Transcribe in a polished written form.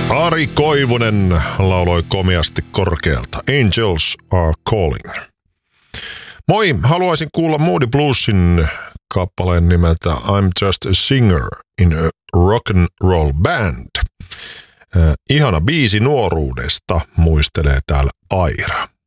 Ari Koivunen lauloi komiasti korkealta. Angels are calling. Moi, haluaisin kuulla Moody Bluesin kappaleen nimeltä I'm just a singer in a rock and roll band. Ihana biisi nuoruudesta, muistelee täällä Aira.